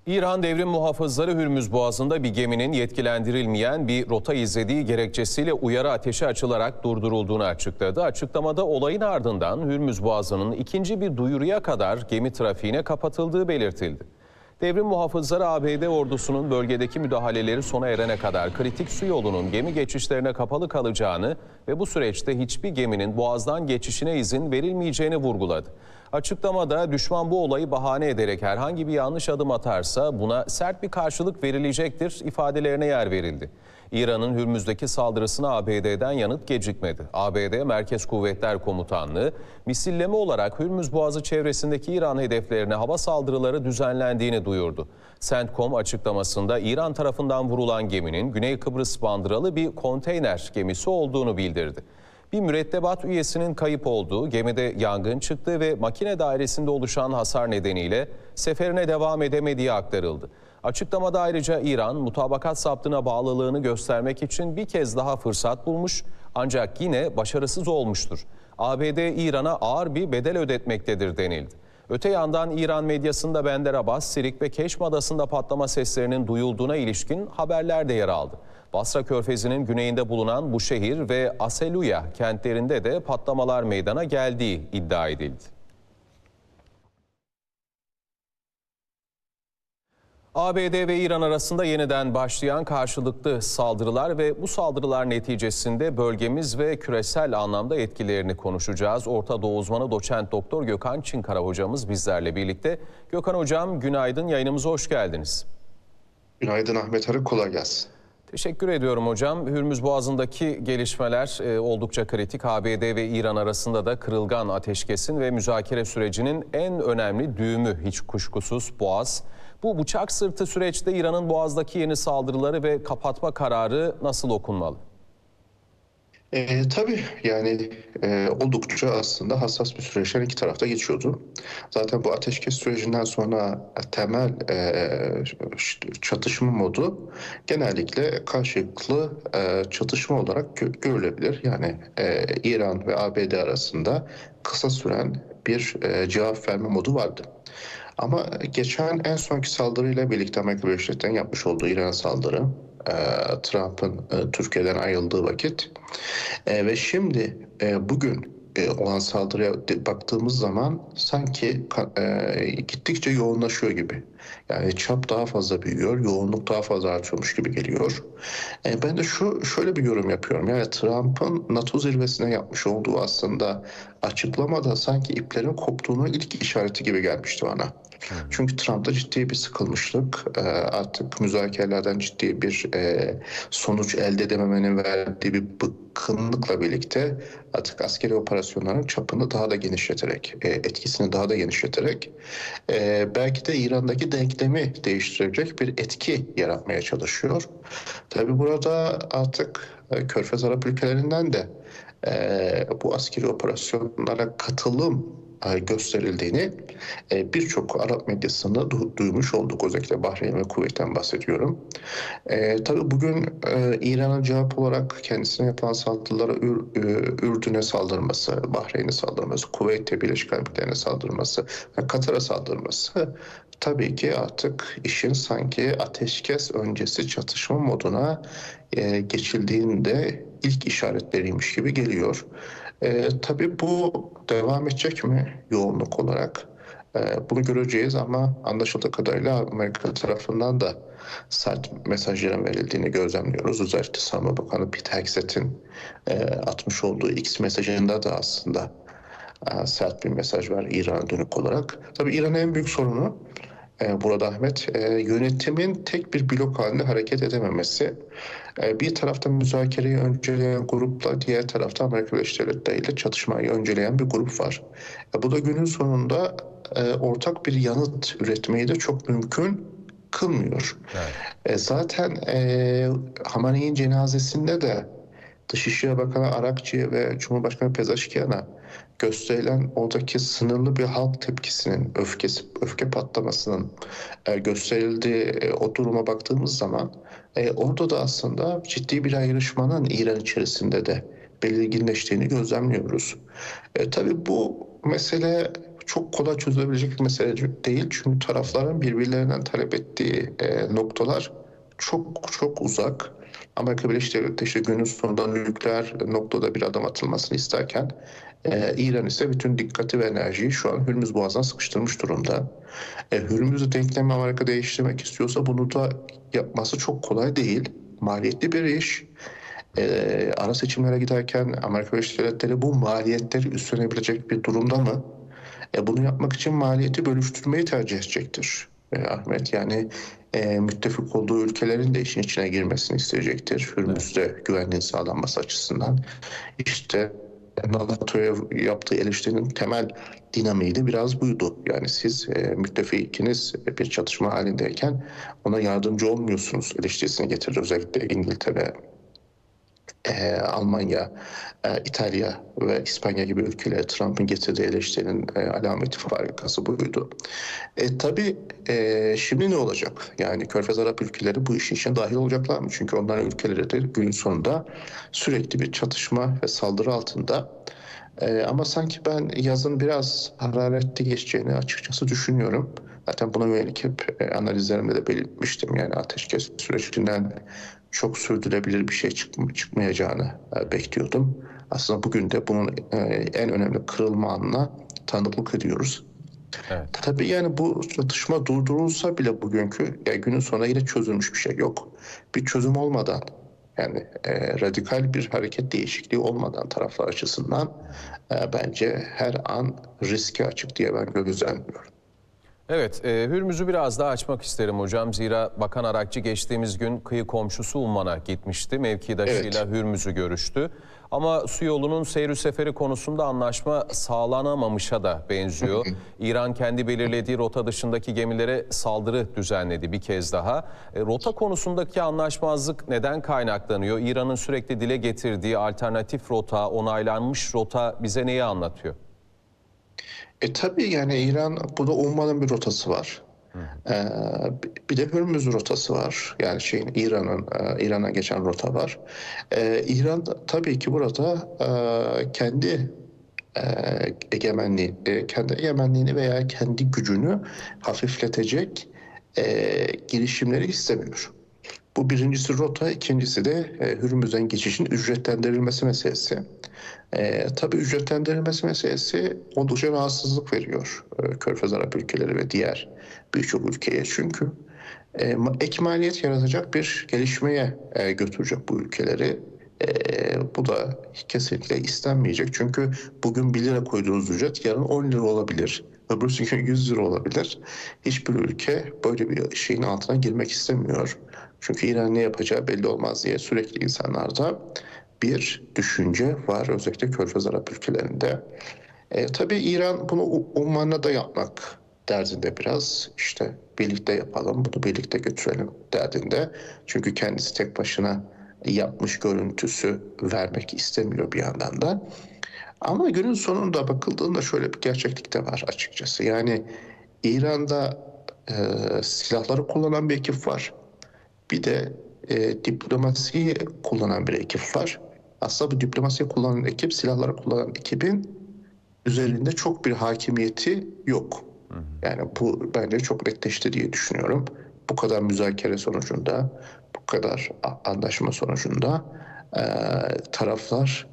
İran Devrim Muhafızları Hürmüz Boğazı'nda bir geminin yetkilendirilmeyen bir rota izlediği gerekçesiyle uyarı ateşi açılarak durdurulduğunu açıkladı. Açıklamada olayın ardından Hürmüz Boğazı'nın ikinci bir duyuruya kadar gemi trafiğine kapatıldığı belirtildi. Devrim Muhafızları ABD ordusunun bölgedeki müdahaleleri sona erene kadar kritik su yolunun gemi geçişlerine kapalı kalacağını ve bu süreçte hiçbir geminin boğazdan geçişine izin verilmeyeceğini vurguladı. Açıklamada düşman bu olayı bahane ederek herhangi bir yanlış adım atarsa buna sert bir karşılık verilecektir ifadelerine yer verildi. İran'ın Hürmüz'deki saldırısına ABD'den yanıt gecikmedi. ABD Merkez Kuvvetler Komutanlığı misilleme olarak Hürmüz Boğazı çevresindeki İran hedeflerine hava saldırıları düzenlendiğini duyurdu. CENTCOM açıklamasında İran tarafından vurulan geminin Güney Kıbrıs bandıralı bir konteyner gemisi olduğunu bildirdi. Bir mürettebat üyesinin kayıp olduğu, gemide yangın çıktığı ve makine dairesinde oluşan hasar nedeniyle seferine devam edemediği aktarıldı. Açıklamada ayrıca İran, mutabakat zaptına bağlılığını göstermek için bir kez daha fırsat bulmuş ancak yine başarısız olmuştur. ABD, İran'a ağır bir bedel ödetmektedir denildi. Öte yandan İran medyasında Bender Abbas, Sirik ve Keşm Adası'nda patlama seslerinin duyulduğuna ilişkin haberler de yer aldı. Basra Körfezi'nin güneyinde bulunan bu şehir ve Aseluya kentlerinde de patlamalar meydana geldiği iddia edildi. ABD ve İran arasında yeniden başlayan karşılıklı saldırılar ve bu saldırılar neticesinde bölgemiz ve küresel anlamda etkilerini konuşacağız. Orta Doğu uzmanı doçent doktor Gökhan Çınkara hocamız bizlerle birlikte. Gökhan hocam günaydın, yayınımıza hoş geldiniz. Günaydın Ahmet Arı, kolay gelsin. Teşekkür ediyorum hocam. Hürmüz Boğazı'ndaki gelişmeler oldukça kritik. ABD ve İran arasında da kırılgan ateşkesin ve müzakere sürecinin en önemli düğümü hiç kuşkusuz Boğaz. Bu bıçak sırtı süreçte İran'ın Boğaz'daki yeni saldırıları ve kapatma kararı nasıl okunmalı? Tabii yani oldukça aslında hassas bir süreçten iki tarafta geçiyordu. Zaten bu ateşkes sürecinden sonra temel çatışma modu genellikle karşılıklı çatışma olarak görülebilir. Yani İran ve ABD arasında kısa süren bir cevap verme modu vardı. Ama geçen en sonki saldırıyla birlikte Amerika Birleşik Devletleri'nin yapmış olduğu İran saldırı, Trump'ın Türkiye'den ayrıldığı vakit ve şimdi bugün olan saldırıya baktığımız zaman sanki gittikçe yoğunlaşıyor gibi. Yani çap daha fazla büyüyor, yoğunluk daha fazla artıyormuş gibi geliyor. Ben de şöyle bir yorum yapıyorum. Yani Trump'ın NATO zirvesine yapmış olduğu aslında açıklamada sanki iplerin koptuğunun ilk işareti gibi gelmişti bana. Çünkü Trump'ta ciddi bir sıkılmışlık, artık müzakerelerden ciddi bir sonuç elde edememenin verdiği bir bıkkınlıkla birlikte artık askeri operasyonların çapını daha da genişleterek, etkisini daha da genişleterek belki de İran'daki denklemi değiştirecek bir etki yaratmaya çalışıyor. Tabii burada artık Körfez Arap ülkelerinden de bu askeri operasyonlara katılım gösterildiğini birçok Arap medyasında duymuş olduk. Özellikle Bahreyn ve Kuveyt'ten bahsediyorum. Tabii bugün İran'ın cevap olarak kendisine yapılan saldırılara Ürdün'e saldırması, Bahreyn'e saldırması, Kuveyt'e, Birleşik Arap Emirlikleri'ne saldırması ve Katar'a saldırması tabii ki artık işin sanki ateşkes öncesi çatışma moduna geçildiğinde ilk işaretleriymiş gibi geliyor. Tabii bu devam edecek mi yoğunluk olarak? Bunu göreceğiz ama anlaşıldığı kadarıyla Amerika tarafından da sert mesajların verildiğini gözlemliyoruz. Özellikle Savunma Bakanı Pete Hegseth'in atmış olduğu X mesajında da aslında sert bir mesaj var İran'a dönük olarak. Tabii İran'ın en büyük sorunu burada Ahmet, yönetimin tek bir blok halinde hareket edememesi. Bir tarafta müzakereyi önceleyen grupla diğer tarafta Amerika Birleşik Devletleri ile çatışmayı önceleyen bir grup var. Bu da günün sonunda ortak bir yanıt üretmeyi de çok mümkün kılmıyor. Evet. Zaten Hamaney'in cenazesinde de Dışişleri Bakanı Arakçı ve Cumhurbaşkanı Pezeşkian'a gösterilen oradaki sınırlı bir halk tepkisinin, öfke patlamasının gösterildiği o duruma baktığımız zaman orada da aslında ciddi bir ayrışmanın İran içerisinde de belirginleştiğini gözlemliyoruz. Tabii bu mesele çok kolay çözülebilecek bir mesele değil. Çünkü tarafların birbirlerinden talep ettiği noktalar çok çok uzak. Amerika Birleşik Devletleri işte günün sonunda nükleer noktada bir adım atılmasını isterken İran ise bütün dikkati ve enerjiyi şu an Hürmüz Boğazı'na sıkıştırmış durumda. Hürmüz'ü denklemi Amerika değiştirmek istiyorsa bunu da yapması çok kolay değil. Maliyetli bir iş. Ara seçimlere giderken Amerika Birleşik Devletleri bu maliyetleri üstlenebilecek bir durumda mı? Bunu yapmak için maliyeti bölüştürmeyi tercih edecektir. Ahmet yani müttefik olduğu ülkelerin de işin içine girmesini isteyecektir. Evet. Hürmüz'de güvenliğin sağlanması açısından. İşte NATO'ya yaptığı eleştirinin temel dinamiği de biraz buydu. Yani siz müttefikiniz bir çatışma halindeyken ona yardımcı olmuyorsunuz eleştirisini getirdi. Özellikle İngiltere, Almanya, İtalya ve İspanya gibi ülkelere Trump'ın getirdiği eleştirinin alameti farikası buydu. Tabii şimdi ne olacak? Yani Körfez Arap ülkeleri bu işin içine dahil olacaklar mı? Çünkü onların ülkeleri de günün sonunda sürekli bir çatışma ve saldırı altında. Ama sanki ben yazın biraz hararetli geçeceğini açıkçası düşünüyorum. Zaten buna yönelik hep analizlerimde de belirtmiştim. Yani ateşkes sürecinden çok sürdürülebilir bir şey çıkmayacağını bekliyordum. Aslında bugün de bunun en önemli kırılma anına tanıklık ediyoruz. Evet. Tabii yani bu çatışma durdurulsa bile bugünkü günün sonunda yine çözülmüş bir şey yok. Bir çözüm olmadan yani radikal bir hareket değişikliği olmadan taraflar açısından bence her an riske açık diye ben gözlemliyorum. Evet, Hürmüz'ü biraz daha açmak isterim hocam. Zira Bakan Arakçı geçtiğimiz gün kıyı komşusu Umman'a gitmişti. Mevkidaşıyla Evet. Hürmüz'ü görüştü. Ama su yolunun seyri seferi konusunda anlaşma sağlanamamışa da benziyor. İran kendi belirlediği rota dışındaki gemilere saldırı düzenledi bir kez daha. Rota konusundaki anlaşmazlık neden kaynaklanıyor? İran'ın sürekli dile getirdiği alternatif rota, onaylanmış rota bize neyi anlatıyor? Tabii yani İran burada Umman'ın bir rotası var. E, Bir de Hürmüz rotası var. Yani İran'a geçen rota var. İran tabii ki burada kendi kendi egemenliğini veya kendi gücünü hafifletecek girişimleri istemiyor. Bu birincisi rota, ikincisi de Hürmüz'den geçişin ücretlendirilmesi meselesi. Tabii ücretlendirilmesi meselesi oldukça rahatsızlık veriyor Körfez Arap ülkeleri ve diğer birçok ülkeye. Çünkü ek maliyet yaratacak bir gelişmeye götürecek bu ülkeleri. Bu da kesinlikle istenmeyecek. Çünkü bugün 1 lira koyduğunuz ücret yarın 10 lira olabilir. Öbürsü gün 100 lira olabilir. Hiçbir ülke böyle bir şeyin altına girmek istemiyor. Çünkü İran ne yapacağı belli olmaz diye sürekli insanlarda bir düşünce var. Özellikle Körfez Arap ülkelerinde. Tabii İran bunu Umman'a da yapmak derdinde biraz. İşte birlikte yapalım, bunu birlikte götürelim derdinde. Çünkü kendisi tek başına yapmış görüntüsü vermek istemiyor bir yandan da. Ama günün sonunda bakıldığında şöyle bir gerçeklik de var açıkçası. Yani İran'da silahları kullanan bir ekip var. Bir de diplomasiyi kullanan bir ekip var. Aslında bu diplomasiyi kullanan ekip, silahları kullanan ekibin üzerinde çok bir hakimiyeti yok. Yani bu bence çok netleşti diye düşünüyorum. Bu kadar müzakere sonucunda, bu kadar anlaşma sonucunda taraflar